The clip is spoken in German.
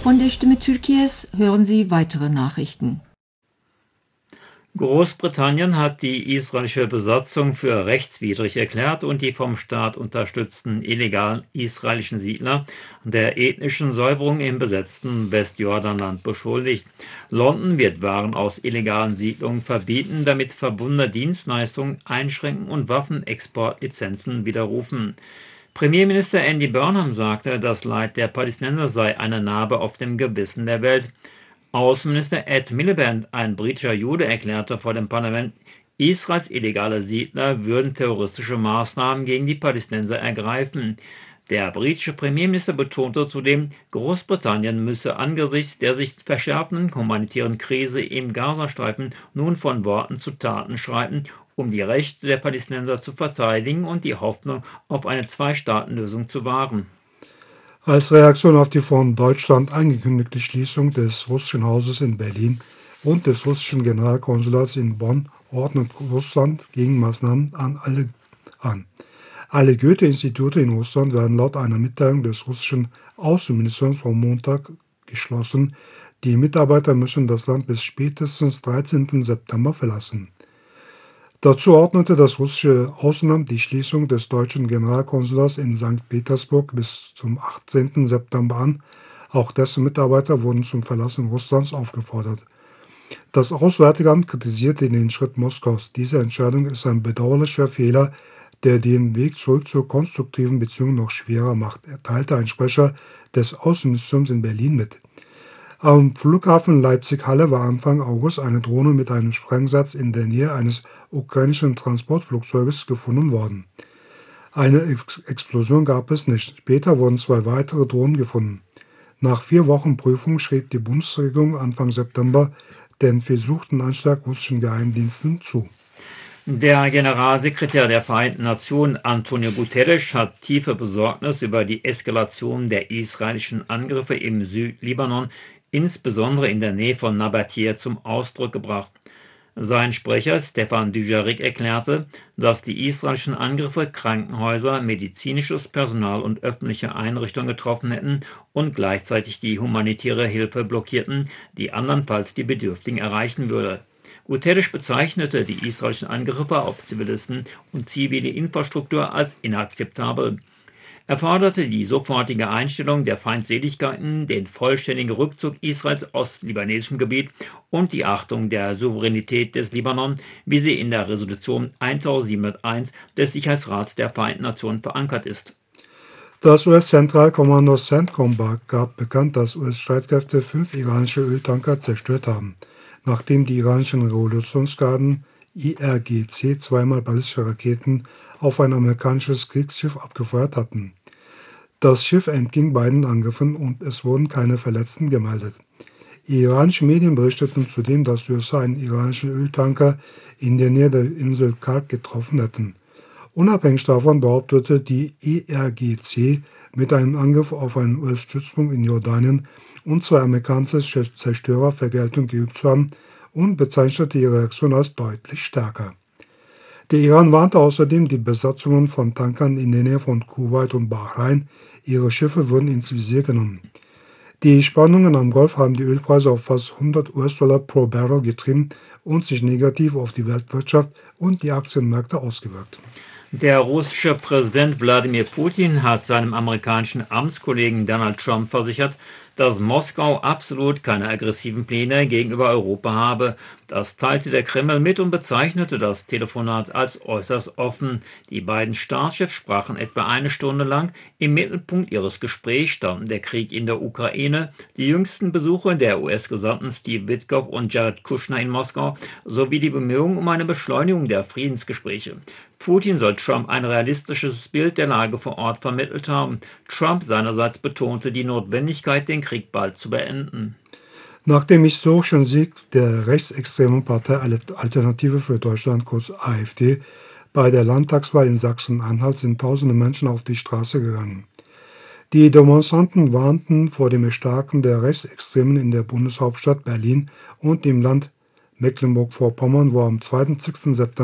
Von der Stimme Türkiye's hören Sie weitere Nachrichten. Großbritannien hat die israelische Besatzung für rechtswidrig erklärt und die vom Staat unterstützten illegalen israelischen Siedler der ethnischen Säuberung im besetzten Westjordanland beschuldigt. London wird Waren aus illegalen Siedlungen verbieten, damit verbundene Dienstleistungen einschränken und Waffenexportlizenzen widerrufen. Premierminister Andy Burnham sagte, das Leid der Palästinenser sei eine Narbe auf dem Gewissen der Welt. Außenminister Ed Miliband, ein britischer Jude, erklärte vor dem Parlament, Israels illegale Siedler würden terroristische Maßnahmen gegen die Palästinenser ergreifen. Der britische Premierminister betonte zudem, Großbritannien müsse angesichts der sich verschärfenden humanitären Krise im Gazastreifen nun von Worten zu Taten schreiten, um die Rechte der Palästinenser zu verteidigen und die Hoffnung auf eine Zwei-Staaten-Lösung zu wahren. Als Reaktion auf die von Deutschland angekündigte Schließung des russischen Hauses in Berlin und des russischen Generalkonsulats in Bonn ordnet Russland Gegenmaßnahmen an. Alle Goethe-Institute in Russland werden laut einer Mitteilung des russischen Außenministeriums vom Montag geschlossen. Die Mitarbeiter müssen das Land bis spätestens 13. September verlassen. Dazu ordnete das russische Außenamt die Schließung des deutschen Generalkonsulats in St. Petersburg bis zum 18. September an. Auch dessen Mitarbeiter wurden zum Verlassen Russlands aufgefordert. Das Auswärtige Amt kritisierte den Schritt Moskaus. Diese Entscheidung ist ein bedauerlicher Fehler, der den Weg zurück zu konstruktiven Beziehungen noch schwerer macht, erteilte ein Sprecher des Außenministeriums in Berlin mit. Am Flughafen Leipzig-Halle war Anfang August eine Drohne mit einem Sprengsatz in der Nähe eines ukrainischen Transportflugzeuges gefunden worden. Eine Explosion gab es nicht. Später wurden 2 weitere Drohnen gefunden. Nach 4 Wochen Prüfung schrieb die Bundesregierung Anfang September den versuchten Anschlag russischen Geheimdiensten zu. Der Generalsekretär der Vereinten Nationen, Antonio Guterres, hat tiefe Besorgnis über die Eskalation der israelischen Angriffe im Südlibanon, insbesondere in der Nähe von Nabatea, zum Ausdruck gebracht. Sein Sprecher Stefan Dujarric erklärte, dass die israelischen Angriffe Krankenhäuser, medizinisches Personal und öffentliche Einrichtungen getroffen hätten und gleichzeitig die humanitäre Hilfe blockierten, die andernfalls die Bedürftigen erreichen würde. Guterres bezeichnete die israelischen Angriffe auf Zivilisten und zivile Infrastruktur als inakzeptabel. Er forderte die sofortige Einstellung der Feindseligkeiten, den vollständigen Rückzug Israels aus libanesischem Gebiet und die Achtung der Souveränität des Libanon, wie sie in der Resolution 1701 des Sicherheitsrats der Vereinten Nationen verankert ist. Das US-Zentralkommando CENTCOM gab bekannt, dass US-Streitkräfte 5 iranische Öltanker zerstört haben, nachdem die iranischen Revolutionsgarden IRGC zweimal ballistische Raketen auf ein amerikanisches Kriegsschiff abgefeuert hatten. Das Schiff entging beiden Angriffen und es wurden keine Verletzten gemeldet. Iranische Medien berichteten zudem, dass die USA einen iranischen Öltanker in der Nähe der Insel Kark getroffen hätten. Unabhängig davon behauptete die IRGC mit einem Angriff auf einen US-Stützpunkt in Jordanien und 2 amerikanische Zerstörer Vergeltung geübt zu haben und bezeichnete ihre Reaktion als deutlich stärker. Der Iran warnte außerdem die Besatzungen von Tankern in der Nähe von Kuwait und Bahrain, ihre Schiffe würden ins Visier genommen. Die Spannungen am Golf haben die Ölpreise auf fast $100 pro Barrel getrieben und sich negativ auf die Weltwirtschaft und die Aktienmärkte ausgewirkt. Der russische Präsident Wladimir Putin hat seinem amerikanischen Amtskollegen Donald Trump versichert, dass Moskau absolut keine aggressiven Pläne gegenüber Europa habe. Das teilte der Kreml mit und bezeichnete das Telefonat als äußerst offen. Die beiden Staatschefs sprachen etwa 1 Stunde lang. Im Mittelpunkt ihres Gesprächs standen der Krieg in der Ukraine, die jüngsten Besuche der US-Gesandten Steve Witkoff und Jared Kushner in Moskau sowie die Bemühungen um eine Beschleunigung der Friedensgespräche. Putin soll Trump ein realistisches Bild der Lage vor Ort vermittelt haben. Trump seinerseits betonte die Notwendigkeit, den Krieg bald zu beenden. Nach dem historischen Sieg der rechtsextremen Partei Alternative für Deutschland, kurz AfD, bei der Landtagswahl in Sachsen-Anhalt sind tausende Menschen auf die Straße gegangen. Die Demonstranten warnten vor dem Erstarken der Rechtsextremen in der Bundeshauptstadt Berlin und im Land Mecklenburg-Vorpommern, wo am 2. 6. September